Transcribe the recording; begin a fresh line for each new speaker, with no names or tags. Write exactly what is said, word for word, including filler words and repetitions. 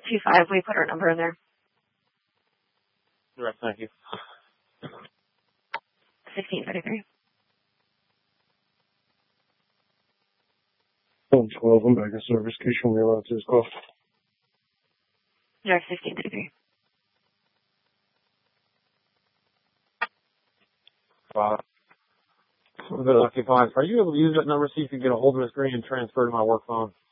two five. We put our number in there.
All right, thank you.
sixteen thirty-three.
one twelve, I'm back in service. Can you show me around to this call?
Direct sixteen thirty-three.
Wow. A bit lucky fine. Are you able to use that number, see if you can get a hold of Miss Green and transfer to my work phone?